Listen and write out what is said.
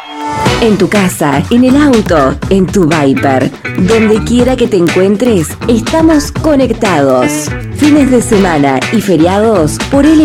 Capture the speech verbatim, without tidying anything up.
En tu casa, en el auto, en tu Viper, donde quiera que te encuentres, estamos conectados. Fines de semana y feriados por L